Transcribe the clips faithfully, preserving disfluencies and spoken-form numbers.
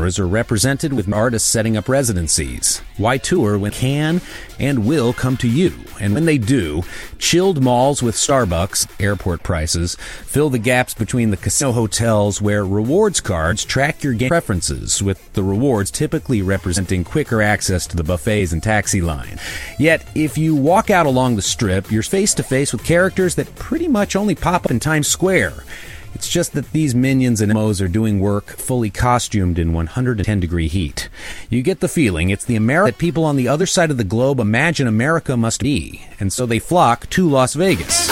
tours are represented with artists setting up residencies. Why tour when can and will come to you? And when they do, chilled malls with Starbucks, airport prices, fill the gaps between the casino hotels where rewards cards track your game preferences, with the rewards typically representing quicker access to the buffets and taxi line. Yet, if you walk out along the Strip, you're face-to-face with characters that pretty much only pop up in Times Square. It's just that these minions and M Os are doing work fully costumed in one hundred ten degree heat. You get the feeling it's the America that people on the other side of the globe imagine America must be, and so they flock to Las Vegas.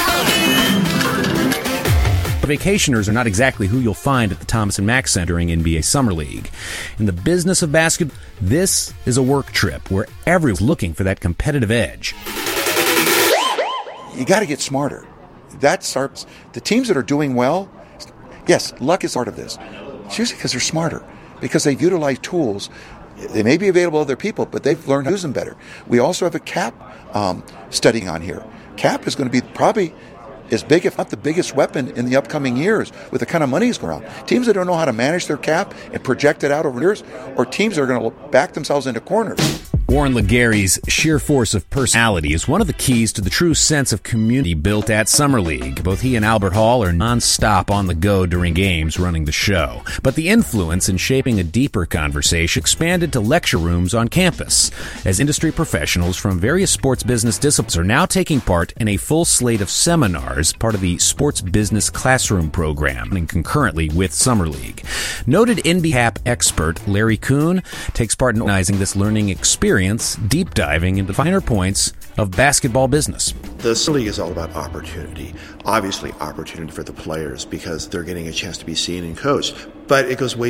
Vacationers are not exactly who you'll find at the Thomas and Mack Center in N B A Summer League. In the business of basketball, this is a work trip where everyone's looking for that competitive edge. You got to get smarter. That's our, the teams that are doing well. Yes, luck is part of this. It's usually because they're smarter, because they've utilized tools. They may be available to other people, but they've learned how to use them better. We also have a cap um, studying on here. Cap is going to be probably as big, if not the biggest weapon in the upcoming years with the kind of money that's going around. Teams that don't know how to manage their cap and project it out over years, or teams that are going to back themselves into corners. Warren Legary's sheer force of personality is one of the keys to the true sense of community built at Summer League. Both he and Albert Hall are non-stop on the go during games running the show. But the influence in shaping a deeper conversation expanded to lecture rooms on campus, as industry professionals from various sports business disciplines are now taking part in a full slate of seminars, part of the Sports Business Classroom program, and concurrently with Summer League. Noted N B A Cap expert Larry Kuhn takes part in organizing this learning experience, deep diving into finer points of basketball business. The Summer League is all about opportunity. Obviously, opportunity for the players because they're getting a chance to be seen and coached. But it goes way